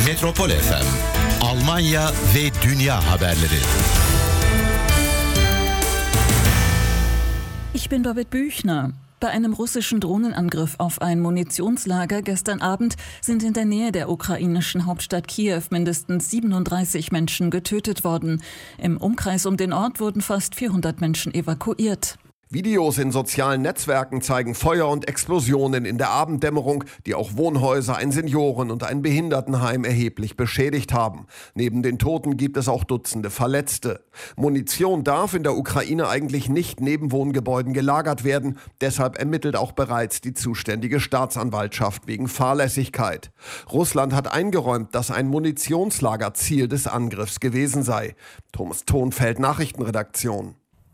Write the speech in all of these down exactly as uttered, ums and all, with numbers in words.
Metropol F M, Almanya ve dünya haberleri. Ich bin Babette Büchner. Bei einem russischen Drohnenangriff auf ein Munitionslager gestern Abend sind in der Nähe der ukrainischen Hauptstadt Kiew mindestens siebenunddreißig Menschen getötet worden. Im Umkreis um den Ort wurden fast vierhundert Menschen evakuiert. Videos in sozialen Netzwerken zeigen Feuer und Explosionen in der Abenddämmerung, die auch Wohnhäuser, ein Senioren- und ein Behindertenheim erheblich beschädigt haben. Neben den Toten gibt es auch Dutzende Verletzte. Munition darf in der Ukraine eigentlich nicht neben Wohngebäuden gelagert werden. Deshalb ermittelt auch bereits die zuständige Staatsanwaltschaft wegen Fahrlässigkeit. Russland hat eingeräumt, dass ein Munitionslager Ziel des Angriffs gewesen sei. Thomas Thonfeld, Nachrichtenredaktion.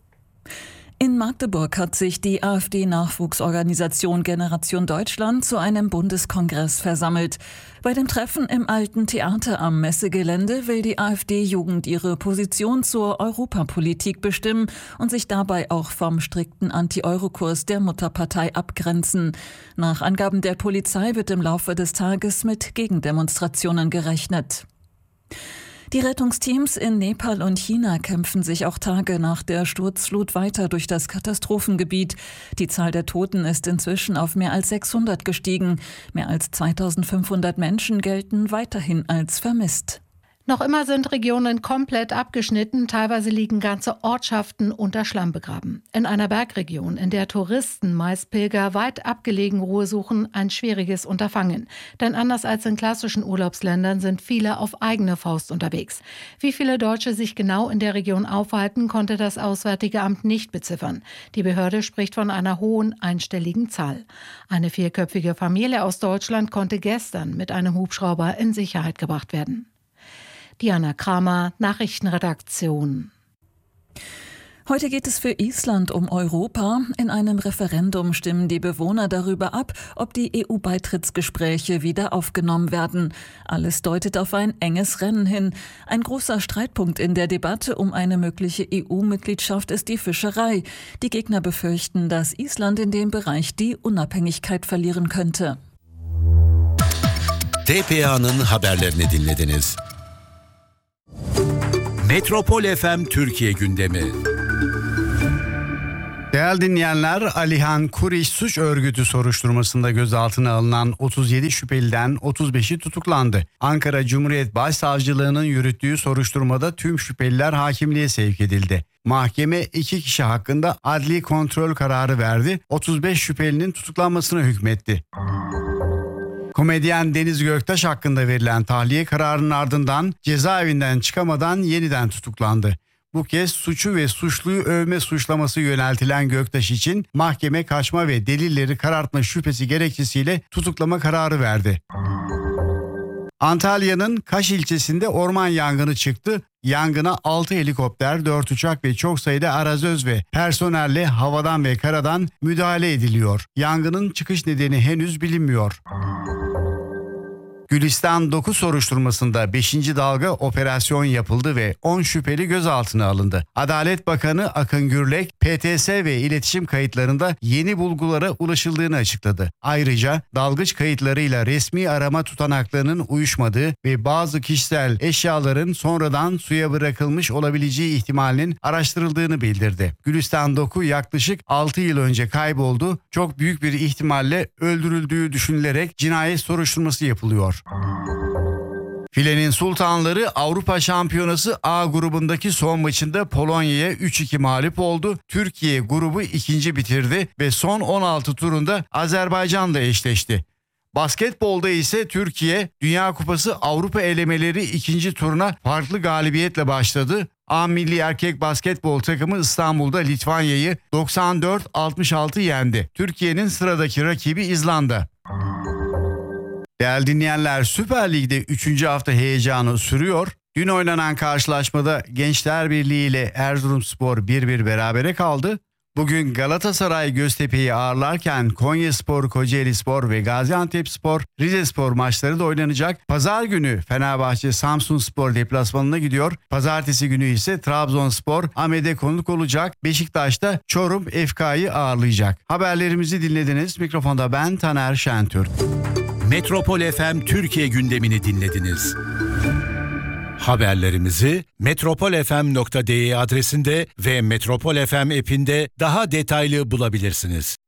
In Magdeburg hat sich die AfD-Nachwuchsorganisation Generation Deutschland zu einem Bundeskongress versammelt. Bei dem Treffen im Alten Theater am Messegelände will die AfD-Jugend ihre Position zur Europapolitik bestimmen und sich dabei auch vom strikten Anti-Euro-Kurs der Mutterpartei abgrenzen. Nach Angaben der Polizei wird im Laufe des Tages mit Gegendemonstrationen gerechnet. Die Rettungsteams in Nepal und China kämpfen sich auch Tage nach der Sturzflut weiter durch das Katastrophengebiet. Die Zahl der Toten ist inzwischen auf mehr als sechshundert gestiegen. Mehr als zweitausendfünfhundert Menschen gelten weiterhin als vermisst. Noch immer sind Regionen komplett abgeschnitten, teilweise liegen ganze Ortschaften unter Schlamm begraben. In einer Bergregion, in der Touristen, meist Pilger, weit abgelegen Ruhe suchen, ein schwieriges Unterfangen. Denn anders als in klassischen Urlaubsländern sind viele auf eigene Faust unterwegs. Wie viele Deutsche sich genau in der Region aufhalten, konnte das Auswärtige Amt nicht beziffern. Die Behörde spricht von einer hohen einstelligen Zahl. Eine vierköpfige Familie aus Deutschland konnte gestern mit einem Hubschrauber in Sicherheit gebracht werden. Diana Kramer, Nachrichtenredaktion. Heute geht es für Island um Europa. In einem Referendum stimmen die Bewohner darüber ab, ob die E U-Beitrittsgespräche wieder aufgenommen werden. Alles deutet auf ein enges Rennen hin. Ein großer Streitpunkt in der Debatte um eine mögliche E U-Mitgliedschaft ist die Fischerei. Die Gegner befürchten, dass Island in dem Bereich die Unabhängigkeit verlieren könnte. T P A'nın haberlerini dinlediniz. Metropol F M Türkiye gündemi. Değerli dinleyenler, Alihan Kuriş suç örgütü soruşturmasında gözaltına alınan otuz yedi şüpheliden otuz beşi tutuklandı. Ankara Cumhuriyet Başsavcılığı'nın yürüttüğü soruşturmada tüm şüpheliler hakimliğe sevk edildi. Mahkeme iki kişi hakkında adli kontrol kararı verdi. otuz beş şüphelinin tutuklanmasına hükmetti. Komedyen Deniz Göktaş hakkında verilen tahliye kararının ardından cezaevinden çıkamadan yeniden tutuklandı. Bu kez suçu ve suçluyu övme suçlaması yöneltilen Göktaş için mahkeme kaçma ve delilleri karartma şüphesi gerekçesiyle tutuklama kararı verdi. Antalya'nın Kaş ilçesinde orman yangını çıktı. Yangına altı helikopter, dört uçak ve çok sayıda arazöz ve personelle havadan ve karadan müdahale ediliyor. Yangının çıkış nedeni henüz bilinmiyor. Gülistan dokuz soruşturmasında beşinci dalga operasyon yapıldı ve on şüpheli gözaltına alındı. Adalet Bakanı Akın Gürlek, P T S ve iletişim kayıtlarında yeni bulgulara ulaşıldığını açıkladı. Ayrıca dalgıç kayıtlarıyla resmi arama tutanaklarının uyuşmadığı ve bazı kişisel eşyaların sonradan suya bırakılmış olabileceği ihtimalinin araştırıldığını bildirdi. Gülistan dokuz yaklaşık altı yıl önce kayboldu. Çok büyük bir ihtimalle öldürüldüğü düşünülerek cinayet soruşturması yapılıyor. Filenin Sultanları Avrupa Şampiyonası A grubundaki son maçında Polonya'ya üç iki mağlup oldu. Türkiye grubu ikinci bitirdi ve son on altı turunda Azerbaycan'la eşleşti. Basketbolda ise Türkiye Dünya Kupası Avrupa elemeleri ikinci turuna farklı galibiyetle başladı. A milli erkek basketbol takımı İstanbul'da Litvanya'yı doksan dört altmış altı yendi. Türkiye'nin sıradaki rakibi İzlanda. Değerli dinleyenler, Süper Lig'de üçüncü hafta heyecanı sürüyor. Dün oynanan karşılaşmada Gençler Birliği ile Erzurumspor bir bir berabere kaldı. Bugün Galatasaray Göztepe'yi ağırlarken Konyaspor, Kocaelispor ve Gaziantepspor, Rizespor maçları da oynanacak. Pazar günü Fenerbahçe Samsunspor deplasmanına gidiyor. Pazartesi günü ise Trabzonspor Ahmet'e konuk olacak. Beşiktaş'ta Çorum F K'yı ağırlayacak. Haberlerimizi dinlediniz. Mikrofonda ben Taner Şentürk. Metropol F M Türkiye gündemini dinlediniz. Haberlerimizi metropol f m nokta d e adresinde ve Metropol F M app'inde daha detaylı bulabilirsiniz.